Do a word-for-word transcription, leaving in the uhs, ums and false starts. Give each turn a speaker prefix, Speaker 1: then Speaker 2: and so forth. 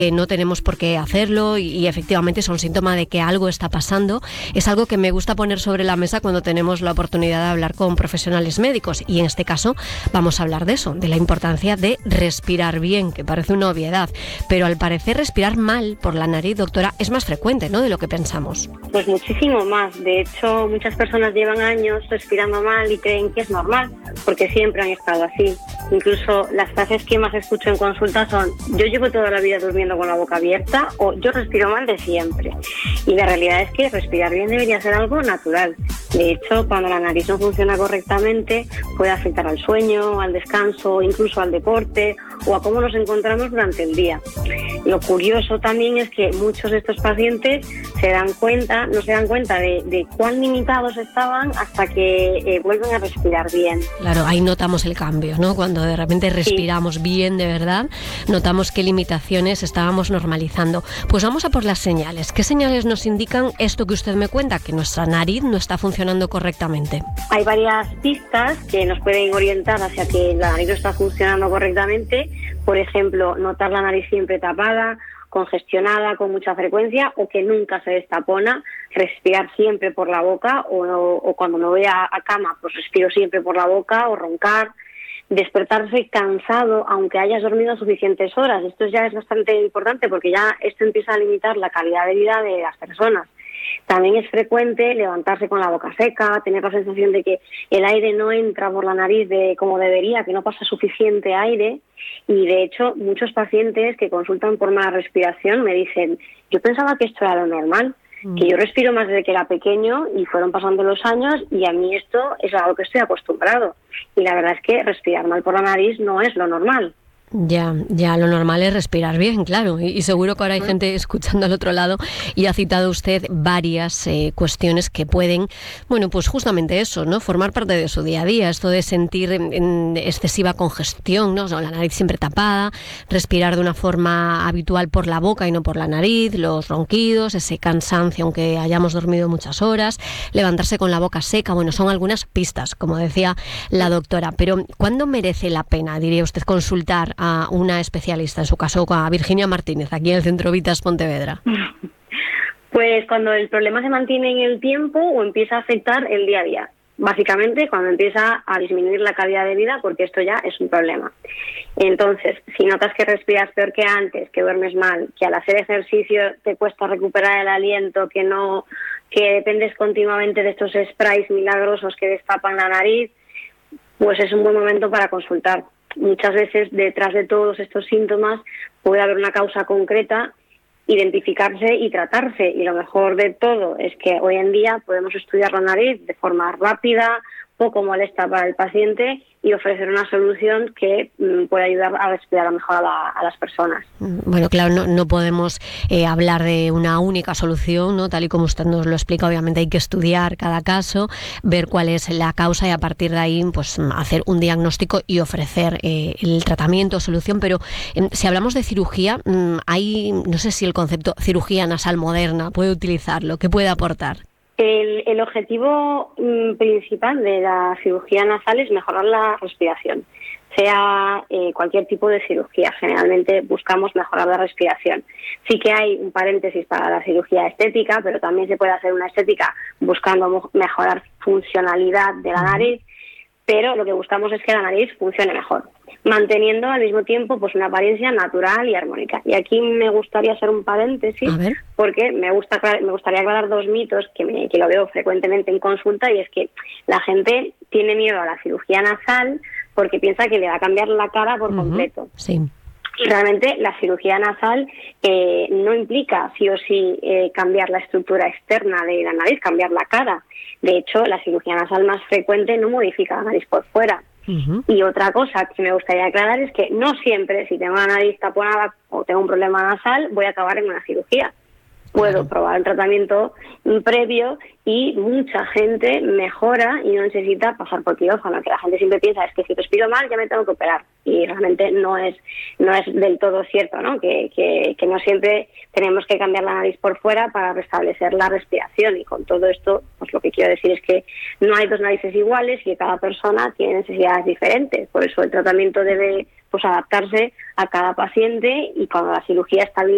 Speaker 1: no tenemos por qué hacerlo y, y efectivamente son síntoma de que algo está pasando. Es algo que me gusta poner sobre la mesa cuando tenemos la oportunidad de hablar con profesionales médicos y en este caso vamos a hablar de eso, de la importancia de respirar bien, que parece una obviedad, pero al parecer respirar mal por la nariz, doctora, es más frecuente, ¿no?, de lo que pensamos.
Speaker 2: Pues muchísimo más. De hecho, muchas personas llevan años respirando mal y creen que es normal, porque siempre han estado así. Incluso las frases que más escucho en consulta son: yo llevo toda la vida durmiendo con la boca abierta, o yo respiro mal de siempre. Y la realidad es que respirar bien debería ser algo natural. De hecho, cuando la nariz no funciona correctamente, puede afectar al sueño, al descanso, incluso al deporte o a cómo nos encontramos durante el día. Lo curioso también es que muchos de estos pacientes se dan cuenta, no se dan cuenta de, de cuán limitados estaban hasta que eh, vuelven a respirar bien.
Speaker 1: Claro, ahí notamos el cambio, ¿no? Cuando de repente respiramos sí. bien de verdad, notamos qué limitaciones estábamos normalizando. Pues vamos a por las señales. ¿Qué señales nos indican esto que usted me cuenta, que nuestra nariz no está funcionando correctamente?
Speaker 2: Hay varias pistas que nos pueden orientar hacia que la nariz no está funcionando correctamente. Por ejemplo, notar la nariz siempre tapada, congestionada con mucha frecuencia o que nunca se destapona, respirar siempre por la boca o, o cuando me voy a, a cama pues respiro siempre por la boca o roncar, despertarse cansado aunque hayas dormido suficientes horas. Esto ya es bastante importante porque ya esto empieza a limitar la calidad de vida de las personas. También es frecuente levantarse con la boca seca, tener la sensación de que el aire no entra por la nariz de como debería, que no pasa suficiente aire. Y de hecho, muchos pacientes que consultan por mala respiración me dicen: yo pensaba que esto era lo normal, mm. que yo respiro más desde que era pequeño y fueron pasando los años y a mí esto es algo que estoy acostumbrado. Y la verdad es que respirar mal por la nariz no es lo normal.
Speaker 1: Ya, ya, lo normal es respirar bien, claro, y, y seguro que ahora hay gente escuchando al otro lado y ha citado usted varias eh, cuestiones que pueden, bueno, pues justamente eso, ¿no?, formar parte de su día a día, esto de sentir en, en excesiva congestión, ¿no?, la nariz siempre tapada, respirar de una forma habitual por la boca y no por la nariz, los ronquidos, ese cansancio aunque hayamos dormido muchas horas, levantarse con la boca seca, bueno, son algunas pistas, como decía la doctora, pero ¿cuándo merece la pena, diría usted, consultar a una especialista, en su caso a Virginia Martínez, aquí en el Centro Vitas Pontevedra?
Speaker 2: Pues cuando el problema se mantiene en el tiempo o empieza a afectar el día a día. Básicamente cuando empieza a disminuir la calidad de vida, porque esto ya es un problema. Entonces, si notas que respiras peor que antes, que duermes mal, que al hacer ejercicio te cuesta recuperar el aliento, que no, que dependes continuamente de estos sprays milagrosos que destapan la nariz, pues es un buen momento para consultar. Muchas veces detrás de todos estos síntomas puede haber una causa concreta, identificarse y tratarse. Y lo mejor de todo es que hoy en día podemos estudiar la nariz de forma rápida, poco molesta para el paciente y ofrecer una solución que mm, puede ayudar a respirar mejor a, la, a las personas.
Speaker 1: Bueno, claro, no, no podemos eh, hablar de una única solución, ¿no?, tal y como usted nos lo explica. Obviamente hay que estudiar cada caso, ver cuál es la causa y a partir de ahí pues hacer un diagnóstico y ofrecer eh, el tratamiento o solución. Pero eh, si hablamos de cirugía, mmm, hay, no sé si el concepto cirugía nasal moderna puede utilizarlo, ¿qué puede aportar?
Speaker 2: El, el objetivo mm, principal de la cirugía nasal es mejorar la respiración, sea eh, cualquier tipo de cirugía. Generalmente buscamos mejorar la respiración. Sí que hay un paréntesis para la cirugía estética, pero también se puede hacer una estética buscando mejorar funcionalidad de la nariz, pero lo que buscamos es que la nariz funcione mejor, manteniendo al mismo tiempo pues una apariencia natural y armónica. Y aquí me gustaría hacer un paréntesis porque me gusta me gustaría aclarar dos mitos que, me, que lo veo frecuentemente en consulta, y es que la gente tiene miedo a la cirugía nasal porque piensa que le va a cambiar la cara por uh-huh. completo.
Speaker 1: Sí.
Speaker 2: Y realmente la cirugía nasal eh, no implica sí o sí eh, cambiar la estructura externa de la nariz, cambiar la cara. De hecho, la cirugía nasal más frecuente no modifica la nariz por fuera. Uh-huh. Y otra cosa que me gustaría aclarar es que no siempre, si tengo la nariz taponada o tengo un problema nasal, voy a acabar en una cirugía. Puedo claro. probar el tratamiento previo y mucha gente mejora y no necesita pasar por quirófano, que la gente siempre piensa es que si respiro mal ya me tengo que operar, y realmente no es no es del todo cierto, ¿no? Que, que, que no siempre tenemos que cambiar la nariz por fuera para restablecer la respiración. Y con todo esto, pues lo que quiero decir es que no hay dos narices iguales y que cada persona tiene necesidades diferentes. Por eso el tratamiento debe pues adaptarse a cada paciente, y cuando la cirugía está bien